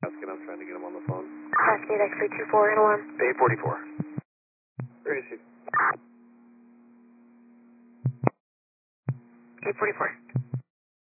Asking, I'm trying to get him on the phone. Cascade X-ray 24 and alarm. Bay 44. Where is he? 844.